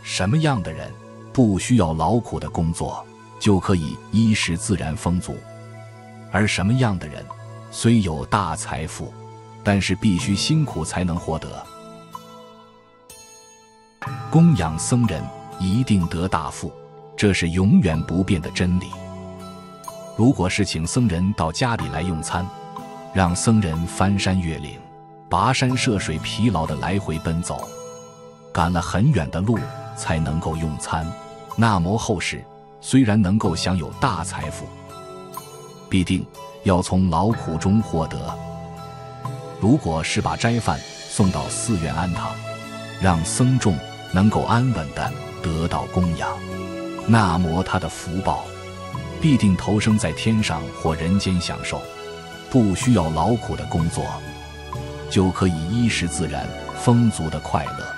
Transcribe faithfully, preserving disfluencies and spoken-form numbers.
什么样的人不需要劳苦的工作，就可以衣食自然丰足？而什么样的人虽有大财富，但是必须辛苦才能获得？供养僧人一定得大富，这是永远不变的真理。如果是请僧人到家里来用餐，让僧人翻山越岭、跋山涉水，疲劳地来回奔走，赶了很远的路才能够用餐，那么后世虽然能够享有大财富，必定要从劳苦中获得。如果是把斋饭送到寺院安堂，让僧众能够安稳地得到供养，那么他的福报必定投生在天上或人间享受，不需要劳苦的工作，就可以衣食自然丰足的快乐。